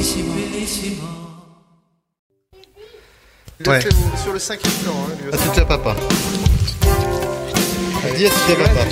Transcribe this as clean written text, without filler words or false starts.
Ouais. Sur le 5e temps. Hein, lui À aussi. tout à papa. Dis à tout à papa.